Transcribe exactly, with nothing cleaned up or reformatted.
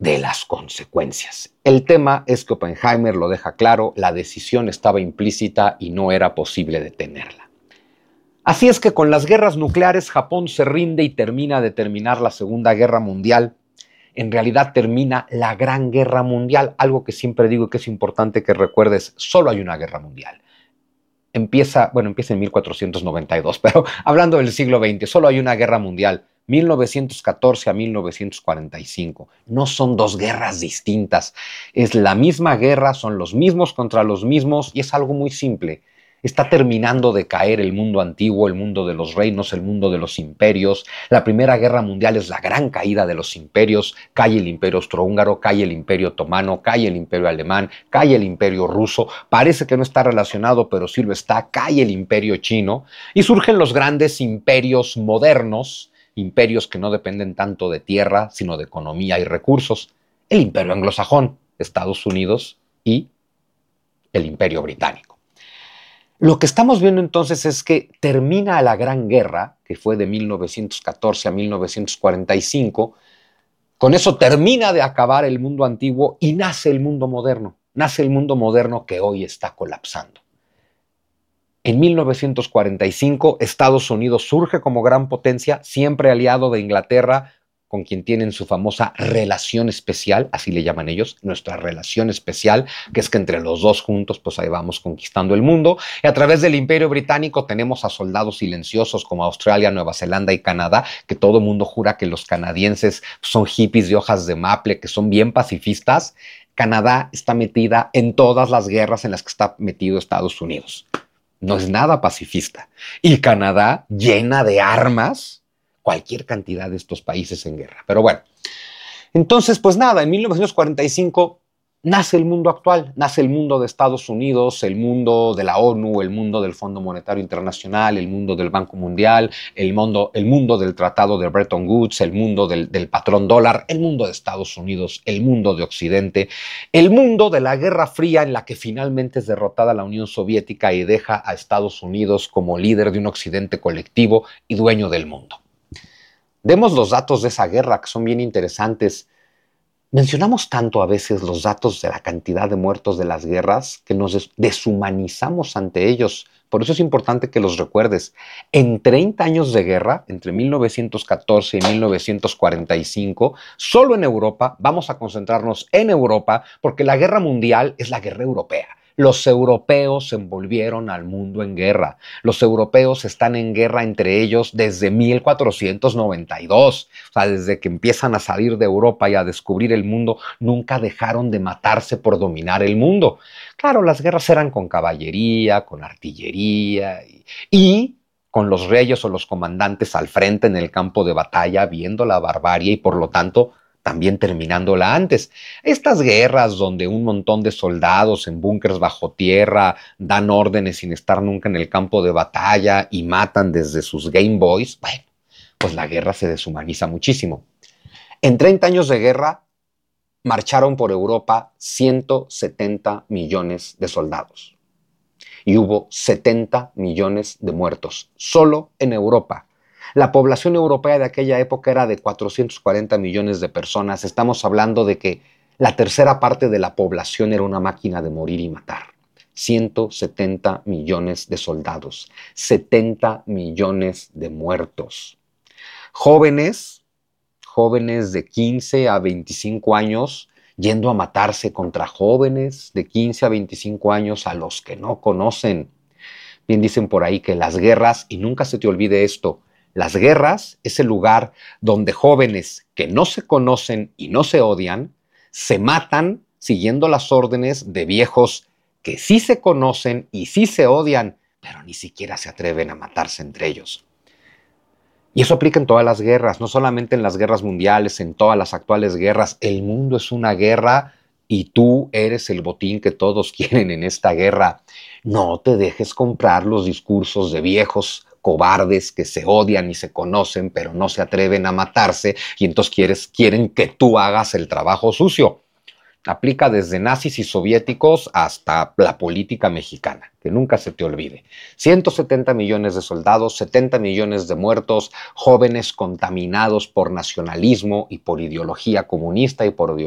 de las consecuencias. El tema es que Oppenheimer lo deja claro, la decisión estaba implícita y no era posible detenerla. Así es que con las guerras nucleares Japón se rinde y termina de terminar la Segunda Guerra Mundial. En realidad termina la Gran Guerra Mundial, algo que siempre digo y que es importante que recuerdes, solo hay una guerra mundial. Empieza, bueno, empieza en mil cuatrocientos noventa y dos, pero hablando del siglo veinte, solo hay una guerra mundial, mil novecientos catorce a mil novecientos cuarenta y cinco. No son dos guerras distintas, es la misma guerra, son los mismos contra los mismos y es algo muy simple. Está terminando de caer el mundo antiguo, el mundo de los reinos, el mundo de los imperios. La Primera Guerra Mundial es la gran caída de los imperios. Cae el imperio austrohúngaro, cae el imperio otomano, cae el imperio alemán, cae el imperio ruso. Parece que no está relacionado, pero sí lo está. Cae el imperio chino y surgen los grandes imperios modernos, imperios que no dependen tanto de tierra, sino de economía y recursos. El imperio anglosajón, Estados Unidos y el imperio británico. Lo que estamos viendo entonces es que termina la Gran Guerra, que fue de mil novecientos catorce a mil novecientos cuarenta y cinco, con eso termina de acabar el mundo antiguo y nace el mundo moderno, nace el mundo moderno que hoy está colapsando. En mil novecientos cuarenta y cinco, Estados Unidos surge como gran potencia, siempre aliado de Inglaterra, con quien tienen su famosa relación especial, así le llaman ellos, nuestra relación especial, que es que entre los dos juntos, pues ahí vamos conquistando el mundo. Y a través del Imperio Británico tenemos a soldados silenciosos como Australia, Nueva Zelanda y Canadá, que todo el mundo jura que los canadienses son hippies de hojas de maple, que son bien pacifistas. Canadá está metida en todas las guerras en las que está metido Estados Unidos. No es nada pacifista. Y Canadá llena de armas cualquier cantidad de estos países en guerra. Pero bueno, entonces pues nada, en mil novecientos cuarenta y cinco nace el mundo actual, nace el mundo de Estados Unidos, el mundo de la ONU, el mundo del Fondo Monetario Internacional, el mundo del Banco Mundial, el mundo, el mundo del Tratado de Bretton Woods, el mundo del, del patrón dólar, el mundo de Estados Unidos, el mundo de Occidente, el mundo de la Guerra Fría en la que finalmente es derrotada la Unión Soviética y deja a Estados Unidos como líder de un Occidente colectivo y dueño del mundo. Demos los datos de esa guerra, que son bien interesantes. Mencionamos tanto a veces los datos de la cantidad de muertos de las guerras que nos deshumanizamos ante ellos. Por eso es importante que los recuerdes. En treinta años de guerra, entre mil novecientos catorce y mil novecientos cuarenta y cinco, solo en Europa, vamos a concentrarnos en Europa, porque la guerra mundial es la guerra europea. Los europeos envolvieron al mundo en guerra. Los europeos están en guerra entre ellos desde mil cuatrocientos noventa y dos. O sea, desde que empiezan a salir de Europa y a descubrir el mundo, nunca dejaron de matarse por dominar el mundo. Claro, las guerras eran con caballería, con artillería y, y con los reyes o los comandantes al frente en el campo de batalla, viendo la barbarie y por lo tanto también terminándola antes. Estas guerras donde un montón de soldados en búnkers bajo tierra dan órdenes sin estar nunca en el campo de batalla y matan desde sus Game Boys, bueno, pues la guerra se deshumaniza muchísimo. En treinta años de guerra marcharon por Europa ciento setenta millones de soldados y hubo setenta millones de muertos solo en Europa. La población europea de aquella época era de cuatrocientos cuarenta millones de personas. Estamos hablando de que la tercera parte de la población era una máquina de morir y matar. ciento setenta millones de soldados, setenta millones de muertos. Jóvenes, jóvenes de quince a veinticinco años, yendo a matarse contra jóvenes de quince a veinticinco años a los que no conocen. Bien dicen por ahí que las guerras, y nunca se te olvide esto, las guerras es el lugar donde jóvenes que no se conocen y no se odian, se matan siguiendo las órdenes de viejos que sí se conocen y sí se odian, pero ni siquiera se atreven a matarse entre ellos. Y eso aplica en todas las guerras, no solamente en las guerras mundiales, en todas las actuales guerras. El mundo es una guerra y tú eres el botín que todos quieren en esta guerra. No te dejes comprar los discursos de viejos cobardes que se odian y se conocen, pero no se atreven a matarse y entonces quieres, quieren que tú hagas el trabajo sucio. Aplica desde nazis y soviéticos hasta la política mexicana, que nunca se te olvide. ciento setenta millones de soldados, setenta millones de muertos, jóvenes contaminados por nacionalismo y por ideología comunista y por